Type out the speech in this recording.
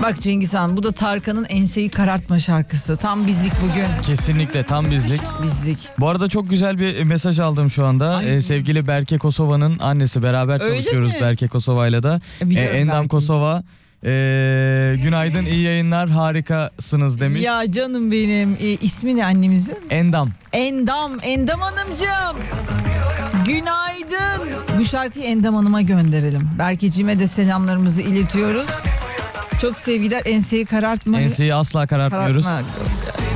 Bak Cengiz Han, bu da Tarkan'ın Enseyi Karartma şarkısı. Tam bizlik bugün. Kesinlikle tam bizlik. Bizlik. Bu arada çok güzel bir mesaj aldım şu anda. Sevgili Berke Kosova'nın annesi, beraber Öyle çalışıyoruz mi? Berke Kosova'yla da. Biliyorum Endam Berke'yi. Kosova. Günaydın, iyi yayınlar, harikasınız demiş. Ya canım benim. İsmi ne annemizin? Endam. Endam Hanımcığım. Günaydın. Bu şarkıyı Endam Hanım'a gönderelim. Berkeciğime de selamlarımızı iletiyoruz. Çok sevgiler. Enseyi karartma. Enseyi asla karartmıyoruz. Karartma.